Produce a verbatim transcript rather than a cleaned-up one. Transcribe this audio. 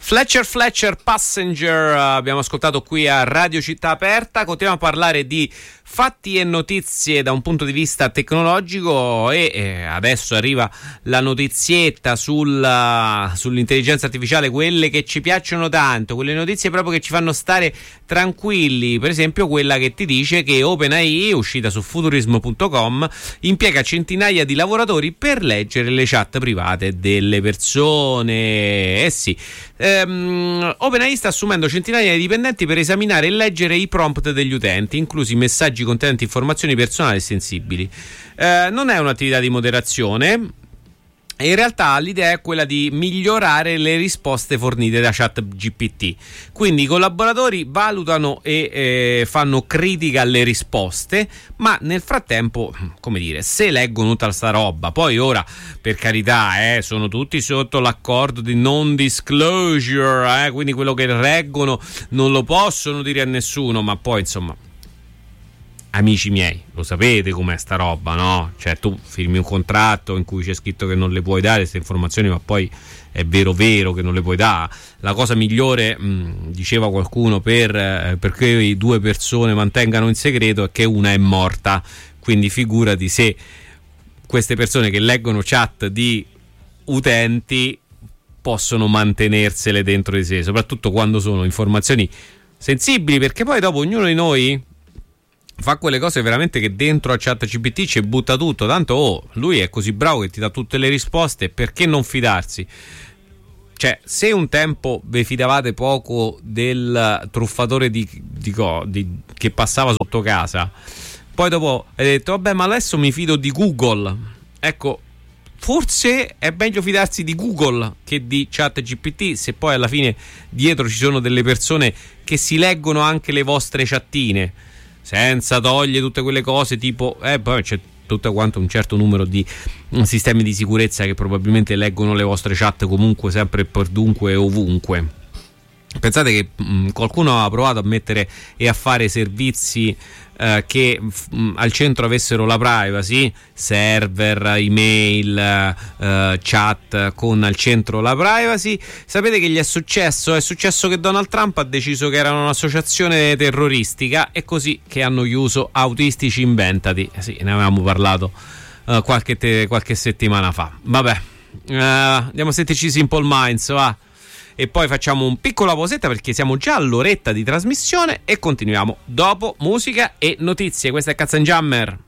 Fletcher Fletcher Passenger abbiamo ascoltato qui a Radio Città Aperta. Continuiamo a parlare di fatti e notizie da un punto di vista tecnologico e eh, adesso arriva la notizietta sulla, sull'intelligenza artificiale, quelle che ci piacciono tanto, quelle notizie proprio che ci fanno stare tranquilli. Per esempio quella che ti dice che OpenAI, uscita su futurismo punto com, impiega centinaia di lavoratori per leggere le chat private delle persone. Eh sì, ehm, OpenAI sta assumendo centinaia di dipendenti per esaminare e leggere i prompt degli utenti, inclusi messaggi contenenti informazioni personali e sensibili. Eh, non è un'attività di moderazione. In realtà l'idea è quella di migliorare le risposte fornite da ChatGPT. Quindi i collaboratori valutano e eh, fanno critica alle risposte, ma nel frattempo, come dire, se leggono tutta sta roba, poi ora, per carità, eh, sono tutti sotto l'accordo di non disclosure, eh, quindi quello che leggono non lo possono dire a nessuno, ma poi insomma, amici miei, lo sapete com'è sta roba, no? Cioè tu firmi un contratto in cui c'è scritto che non le puoi dare queste informazioni, ma poi è vero vero che non le puoi dare. La cosa migliore, mh, diceva qualcuno, per eh, perché due persone mantengano in segreto è che una è morta. Quindi figurati se queste persone che leggono chat di utenti possono mantenersele dentro di sé, soprattutto quando sono informazioni sensibili, perché poi dopo ognuno di noi fa quelle cose veramente che dentro a ChatGPT ci butta tutto, tanto oh, lui è così bravo che ti dà tutte le risposte, perché non fidarsi? Cioè, se un tempo vi fidavate poco del truffatore di, di, di, che passava sotto casa, poi dopo hai detto vabbè, ma adesso mi fido di Google. Ecco, forse è meglio fidarsi di Google che di ChatGPT, se poi alla fine dietro ci sono delle persone che si leggono anche le vostre chattine, senza togliere tutte quelle cose tipo eh poi c'è tutto quanto un certo numero di sistemi di sicurezza che probabilmente leggono le vostre chat comunque, sempre e per dunque e ovunque. Pensate che mh, qualcuno ha provato a mettere e a fare servizi eh, che mh, al centro avessero la privacy, server, email, eh, chat con al centro la privacy. Sapete che gli è successo? È successo che Donald Trump ha deciso che era un'associazione terroristica e così che hanno chiuso Autistici Inventati. Eh sì, ne avevamo parlato eh, qualche, te- qualche settimana fa. Vabbè, eh, andiamo a sentirci Simple Minds, va? E poi facciamo un piccola pausetta perché siamo già all'oretta di trasmissione e continuiamo dopo musica e notizie. Questa è Katzenjammer.